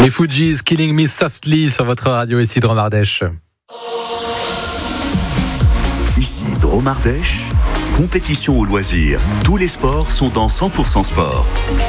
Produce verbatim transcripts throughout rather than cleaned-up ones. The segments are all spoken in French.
Les Fujis, Killing Me Softly sur votre radio ici de Dromardèche. Ici Dromardèche, compétition au loisir. Tous les sports sont dans cent pour cent sport.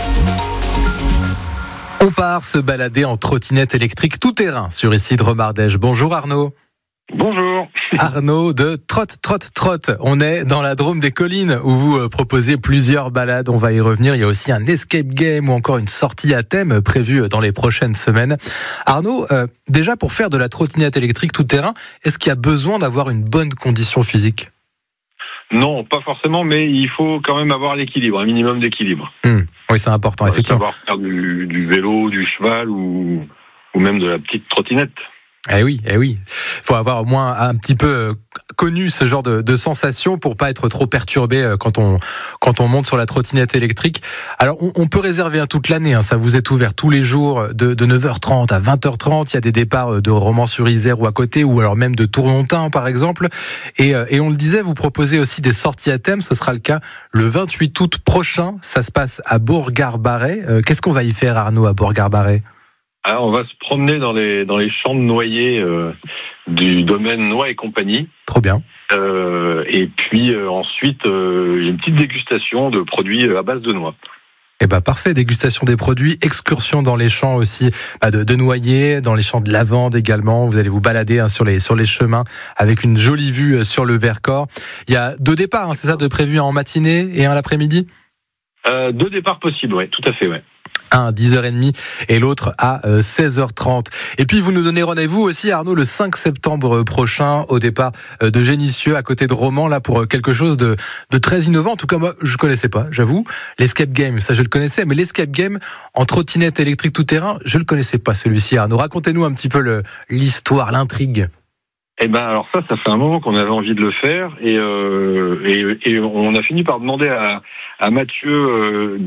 On part se balader en trottinette électrique tout terrain sur ici Dromardèche. Bonjour Arnaud. Bonjour. Arnaud de Trot Trot Trot. On est dans la Drôme des collines où vous proposez plusieurs balades. On va y revenir. Il y a aussi un escape game ou encore une sortie à thème prévue dans les prochaines semaines. Arnaud, euh, déjà pour faire de la trottinette électrique tout terrain, est-ce qu'il y a besoin d'avoir une bonne condition physique ? Non, pas forcément, mais il faut quand même avoir l'équilibre, un minimum d'équilibre. Mmh. Oui, c'est important, effectivement. Savoir faire du, du vélo, du cheval ou, ou même de la petite trottinette. Eh oui, eh oui. Il faut avoir au moins un petit peu connu ce genre de, de sensation pour pas être trop perturbé quand on, quand on monte sur la trottinette électrique. Alors, on, on peut réserver hein, toute l'année. Hein, ça vous est ouvert tous les jours de, de neuf heures trente à vingt heures trente. Il y a des départs de Romans-sur-Isère ou à côté, ou alors même de Tournontin, par exemple. Et, et on le disait, vous proposez aussi des sorties à thème. Ce sera le cas le vingt-huit août prochain. Ça se passe à Bourgard-Barret. Euh, qu'est-ce qu'on va y faire, Arnaud, à Bourgard-Barret ? Ah, on va se promener dans les dans les champs de noyers euh, du domaine Noix et compagnie. Trop bien. Euh, et puis euh, ensuite, euh, une petite dégustation de produits à base de noix. Eh ben parfait, dégustation des produits, excursion dans les champs aussi bah de, de noyers, dans les champs de lavande également. Vous allez vous balader hein, sur les sur les chemins avec une jolie vue sur le Vercors. Il y a deux départs, hein, c'est ça, de prévus en matinée et un l'après-midi. Euh, deux départs possibles, oui, tout à fait, ouais. Un à dix heures trente et l'autre à seize heures trente. Et puis vous nous donnez rendez-vous aussi, Arnaud, le cinq septembre prochain au départ de Génissieux à côté de Romans, là pour quelque chose de, de très innovant. En tout cas, moi, je connaissais pas, j'avoue. L'escape game, ça je le connaissais, mais l'escape game en trottinette électrique tout terrain, je le connaissais pas celui-ci, Arnaud. Racontez-nous un petit peu le, l'histoire, l'intrigue. Eh ben alors ça, ça fait un moment qu'on avait envie de le faire et euh, et, et on a fini par demander à, à Mathieu euh,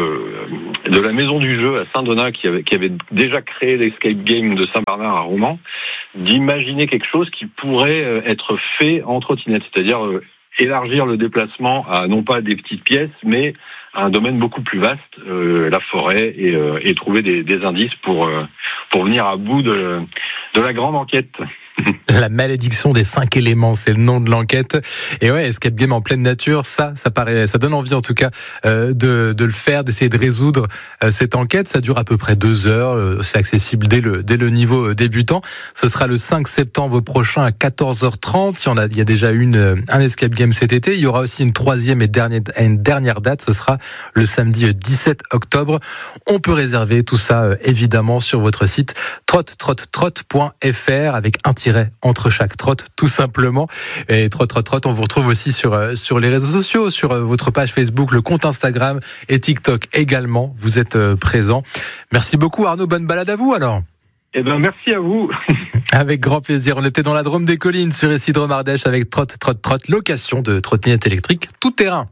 de de la Maison du Jeu à Saint-Donat qui avait qui avait déjà créé l'escape game de Saint-Bernard à Romans d'imaginer quelque chose qui pourrait être fait en trottinette, c'est-à-dire euh, élargir le déplacement à non pas des petites pièces mais à un domaine beaucoup plus vaste, euh, la forêt et, euh, et trouver des, des indices pour euh, pour venir à bout de de la grande enquête. La malédiction des cinq éléments, c'est le nom de l'enquête. Et ouais, escape game en pleine nature, ça, ça paraît, ça donne envie en tout cas euh, de, de le faire, d'essayer de résoudre euh, cette enquête. Ça dure à peu près deux heures. Euh, c'est accessible dès le dès le niveau débutant. Ce sera le cinq septembre prochain à quatorze heures trente. Il y en a, il y a déjà une un escape game cet été. Il y aura aussi une troisième et dernière une dernière date. Ce sera le samedi dix-sept octobre. On peut réserver tout ça euh, évidemment sur votre site trot trot trot point f r avec un tiret entre chaque trotte, tout simplement. Et Trot Trot Trot, on vous retrouve aussi sur, sur les réseaux sociaux, sur votre page Facebook, le compte Instagram et TikTok également. Vous êtes présents. Merci beaucoup Arnaud, bonne balade à vous alors. Eh ben merci à vous. Avec grand plaisir. On était dans la Drôme des collines sur ici Dromardèche avec Trot Trot Trot, location de trottinette électrique tout terrain.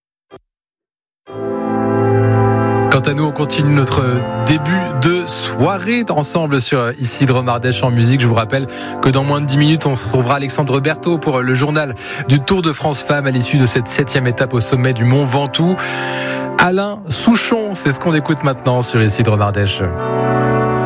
Quant à nous, on continue notre début de soirée ensemble sur ici Dromardèche en musique. Je vous rappelle que dans moins de dix minutes, on se retrouvera Alexandre Berthaud pour le journal du Tour de France Femmes à l'issue de cette septième étape au sommet du Mont Ventoux. Alain Souchon, c'est ce qu'on écoute maintenant sur ici Dromardèche.